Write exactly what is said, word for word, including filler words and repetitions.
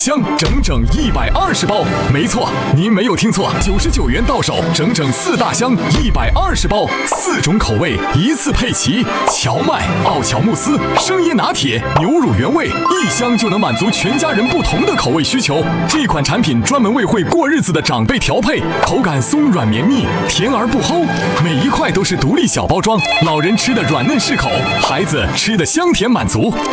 香整整一百二十包，没错，您没有听错，九十九元到手，整整四大箱，一百二十包，四种口味一次配齐，荞麦、奥巧慕斯、生椰拿铁、牛乳原味，一箱就能满足全家人不同的口味需求。这款产品专门为会过日子的长辈调配，口感松软绵密，甜而不齁，每一块都是独立小包装，老人吃的软嫩适口，孩子吃的香甜满足。